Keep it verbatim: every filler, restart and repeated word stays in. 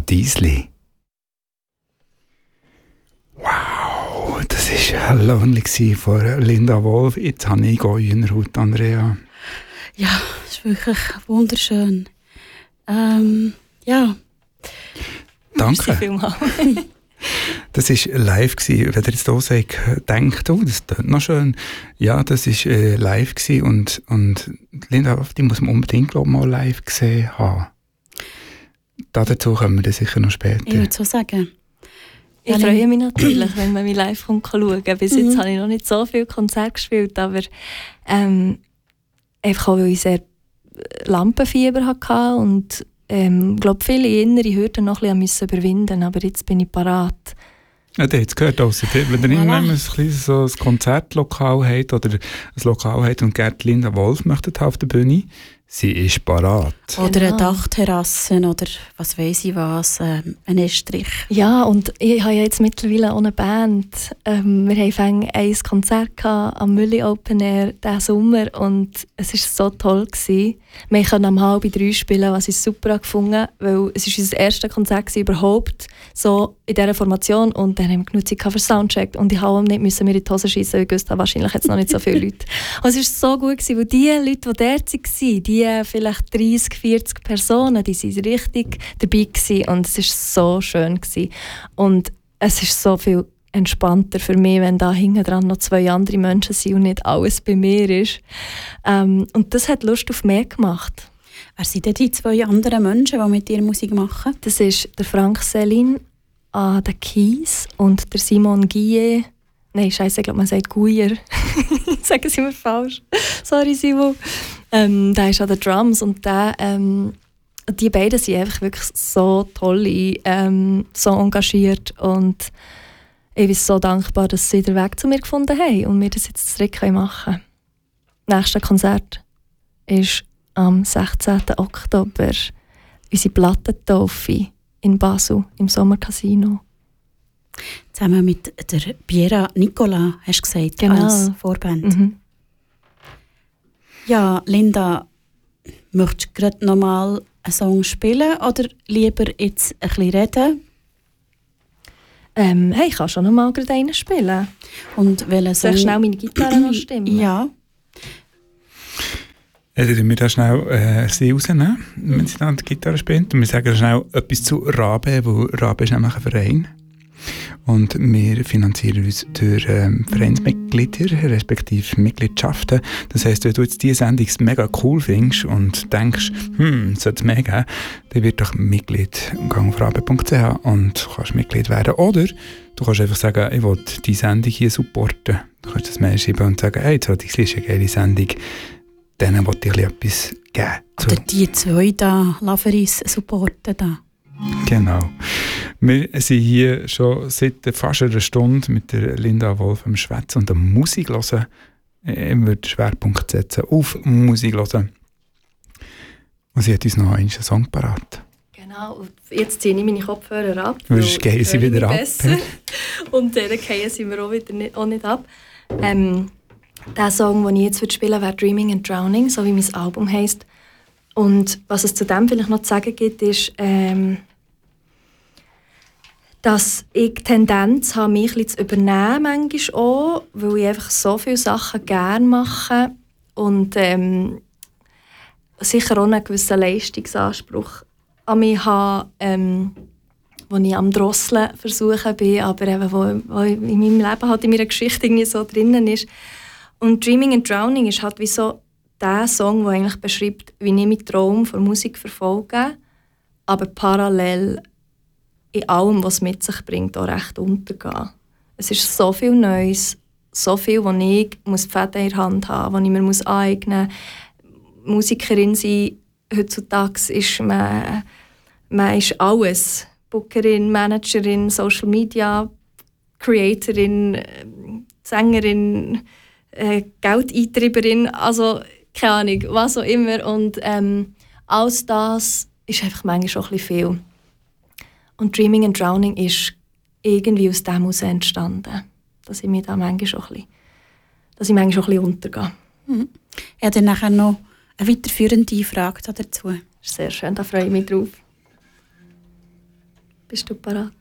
Diesli. Wow, das war Lonely von Linda Wolf. Jetzt habe ich Gäuerhaut, Andrea. Ja, es ist wirklich wunderschön. Ähm, ja. Danke. Das war live. Wenn ihr jetzt hier sagt, denkt, oh, das klingt noch schön. Ja, das war äh, live. Und, und Linda Wolf, die muss man unbedingt glaub, mal live gesehen haben. Dazu kommen wir dann sicher noch später. Ich würde so sagen. Ich freue mich natürlich, wenn man mich live schauen kann. Bis jetzt mhm. habe ich noch nicht so viele Konzerte gespielt, aber ähm, einfach auch, weil ich sehr Lampenfieber hatte und ähm, ich glaube, viele innere Hürden noch ein bisschen überwinden, aber jetzt bin ich parat. Ja, ihr habt es gehört, also, wenn ihr irgendwann ein kleines so ein Konzertlokal habt oder ein Lokal habt und gerne Linda Wolf möchtet auf der Bühne, sie ist parat. Oder eine Dachterrasse oder was weiss ich was, ähm, ein Estrich. Ja, und ich habe ja jetzt mittlerweile auch eine Band. Ähm, wir haben ein Konzert gehabt am Mülli Open Air diesen Sommer und es war so toll gewesen. Wir konnten um halb drei spielen, was ich super gefunden habe, weil es war unser erstes Konzert überhaupt so in dieser Formation und dann haben wir genug Zeit für Soundcheck und ich habe nicht müssen mir in die Hose schiessen, weil ich wusste, wahrscheinlich jetzt noch nicht so viele Leute. Und es war so gut gewesen, weil die Leute, die dort waren, die vielleicht dreißig, vierzig Personen, die waren richtig dabei gewesen und es war so schön gewesen. Und es ist so viel entspannter für mich, wenn da hinten dran noch zwei andere Menschen sind und nicht alles bei mir ist. Ähm, und das hat Lust auf mehr gemacht. Wer sind denn die zwei anderen Menschen, die mit dir Musik machen? Das ist der Frank Selin an den Keys und der Simon Guillet. Nein, scheiße, ich glaube, man sagt Guier. Sagen Sie mir falsch. Sorry, Simon. Ähm, der ist an den Drums und der, ähm, die beiden sind einfach wirklich so toll, ähm, so engagiert und ich bin so dankbar, dass sie den Weg zu mir gefunden haben und wir das jetzt zurück machen können. Das nächste Konzert ist am sechzehnten Oktober unsere Plattentaufe in Basel im Sommercasino. Zusammen mit der Piera Nicola, hast du gesagt, genau. Als Vorband. Mhm. Ja, Linda, möchtest du gerade noch mal einen Song spielen oder lieber jetzt ein bisschen reden? Ähm, hey, ich kann schon noch mal gerade einen spielen. Und welchen Song? Soll ich schnell meine Gitarre noch stimmen? Ja. Ja, dann wir da schnell äh, sie rausnehmen, wenn sie dann die Gitarre spielt. Und wir sagen schnell etwas zu Rabe, weil Rabe ist nämlich ein Verein. Und wir finanzieren uns durch ähm, Vereinsmitglieder, respektive Mitgliedschaften. Das heisst, wenn du jetzt diese Sendung mega cool findest und denkst, hm, es sollte es mehr geben, dann wird doch Mitglied gang auf rabe punkt c h und kannst Mitglied werden. Oder du kannst einfach sagen, ich will die Sendung hier supporten. Du kannst das Mail schreiben und sagen, hey, das ist eine geile Sendung. Denen will ich etwas geben. Oder die zwei da, Laveris supporten da. Genau. Wir sind hier schon seit fast einer Stunde mit der Linda Wolf am Schwätzen und am Musik hören. Ich würde den Schwerpunkt setzen auf Musik hören. Und sie hat uns noch einen Song parat. Genau, und jetzt ziehe ich meine Kopfhörer ab. Sonst gehen sie wieder ab. Und dann gehen sie mir auch, wieder nicht, auch nicht ab. Ähm, der Song, den ich jetzt spielen würde, wäre «Dreaming and Drowning», so wie mein Album heisst. Und was es zu dem vielleicht noch zu sagen gibt, ist, ähm, dass ich die Tendenz habe, mich ein bisschen zu übernehmen, manchmal auch, weil ich einfach so viele Sachen gerne mache und ähm, sicher auch einen gewissen Leistungsanspruch an mich habe, ähm, wo ich am Drosseln versuche bin, aber eben, wo, wo in meinem Leben halt in meiner Geschichte irgendwie so drinnen ist. Und «Dreaming and Drowning» ist halt wie so der Song, der eigentlich beschreibt, wie ich meinen Traum von Musik verfolge, aber parallel in allem, was es mit sich bringt, auch recht untergehen. Es ist so viel Neues, so viel, wo ich muss die Fäden in der Hand haben, was ich mir muss aneignen muss. Musikerin sein, heutzutage ist man, man ist alles. Bookerin, Managerin, Social Media, Creatorin, Sängerin, äh, Geldeintreiberin, also keine Ahnung, was auch immer. Und ähm, alles das ist einfach manchmal schon ein bisschen viel. Und «Dreaming and Drowning» ist irgendwie aus dem heraus entstanden. Dass ich mir da manchmal schon ein bisschen, dass ich manchmal schon ein bisschen untergehe. Mhm. Ich habe dann nachher noch eine weiterführende Frage dazu. Das ist sehr schön, da freue ich mich drauf. Bist du bereit?